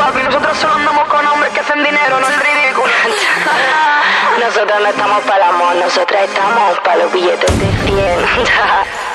papi. Nosotros solo andamos con hombres que hacen dinero, no el ridículo. Nosotros no estamos para el amor, nosotras estamos para los billetes de 100.